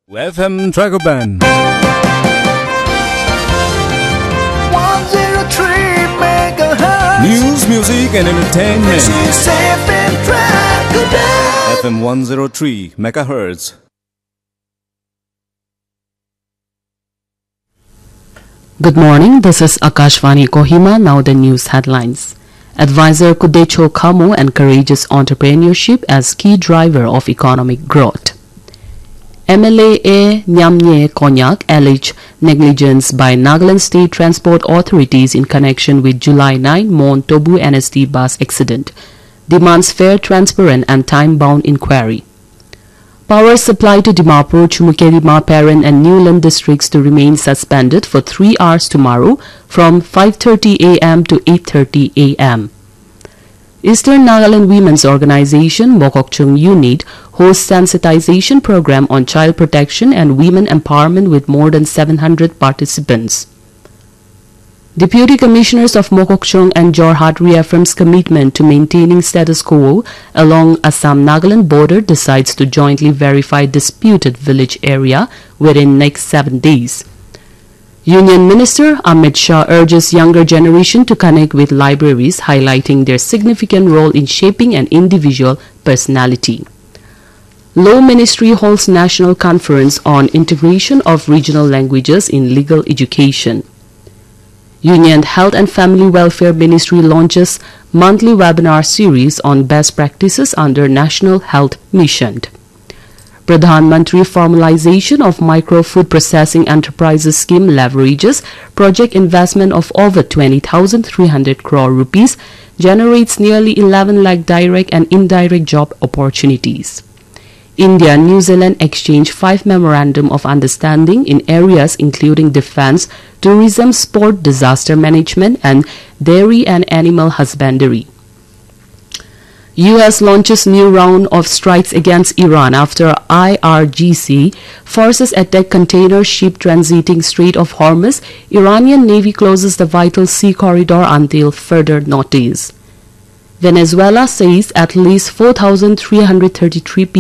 FM Tracker Band 103 megahertz. News, music and entertainment. This is FM Tracker Band. FM 103 megahertz. Good morning, this is Akashvani Kohima. Now the news headlines. Advisor Kudecho Kamo encourages entrepreneurship as key driver of economic growth. MLA A. Nyamnye Konyak alleged negligence by Nagaland State Transport Authorities in connection with July 9 Mon Tobu NST bus accident. Demands fair, transparent and time-bound inquiry. Power supply to Dimapur, Chumukeri, Maparan and Newland districts to remain suspended for 3 hours tomorrow from 5:30 a.m. to 8:30 a.m. Eastern Nagaland Women's Organization Mokokchung Unit hosts sensitization program on child protection and women empowerment with more than 700 participants. Deputy Commissioners of Mokokchung and Jorhat reaffirms commitment to maintaining status quo along Assam-Nagaland border, decides to jointly verify disputed village area within next 7 days. Union Minister Amit Shah urges younger generation to connect with libraries, highlighting their significant role in shaping an individual personality. Law Ministry holds National Conference on Integration of Regional Languages in Legal Education. Union Health and Family Welfare Ministry launches monthly webinar series on best practices under National Health Mission. Pradhan Mantri formalization of micro food processing enterprises scheme leverages project investment of over 20,300 crore rupees, generates nearly 11 lakh direct and indirect job opportunities. India and New Zealand exchange 5 memorandum of understanding in areas including defense, tourism, sport, disaster management and dairy and animal husbandry. U.S. launches new round of strikes against Iran after IRGC forces attack container ship transiting Strait of Hormuz. Iranian Navy closes the vital sea corridor until further notice. Venezuela says at least 4,333 people